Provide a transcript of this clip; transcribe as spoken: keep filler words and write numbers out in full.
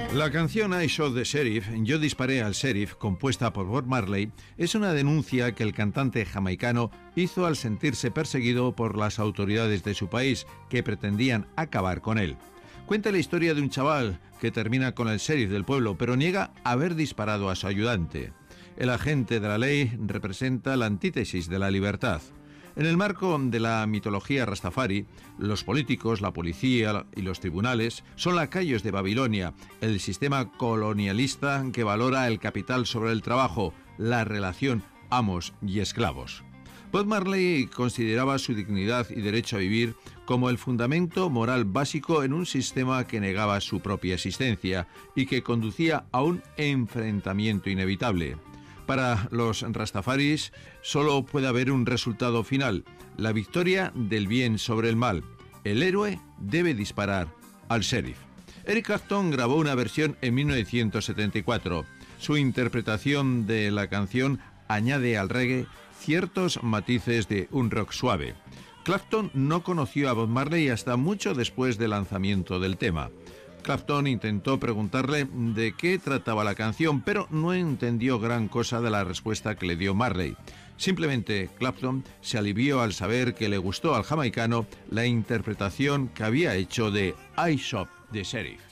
La canción I Shot the Sheriff, Yo disparé al sheriff, compuesta por Bob Marley, es una denuncia que el cantante jamaicano hizo al sentirse perseguido por las autoridades de su país, que pretendían acabar con él. Cuenta la historia de un chaval que termina con el sheriff del pueblo, pero niega haber disparado a su ayudante. El agente de la ley representa la antítesis de la libertad. En el marco de la mitología rastafari, los políticos, la policía y los tribunales son lacayos de Babilonia, el sistema colonialista que valora el capital sobre el trabajo, la relación amos y esclavos. Bob Marley consideraba su dignidad y derecho a vivir como el fundamento moral básico en un sistema que negaba su propia existencia y que conducía a un enfrentamiento inevitable. Para los rastafaris solo puede haber un resultado final, la victoria del bien sobre el mal. El héroe debe disparar al sheriff. Eric Clapton grabó una versión en mil novecientos setenta y cuatro. Su interpretación de la canción añade al reggae ciertos matices de un rock suave. Clapton no conoció a Bob Marley hasta mucho después del lanzamiento del tema. Clapton intentó preguntarle de qué trataba la canción, pero no entendió gran cosa de la respuesta que le dio Marley. Simplemente Clapton se alivió al saber que le gustó al jamaicano la interpretación que había hecho de I Shot the Sheriff.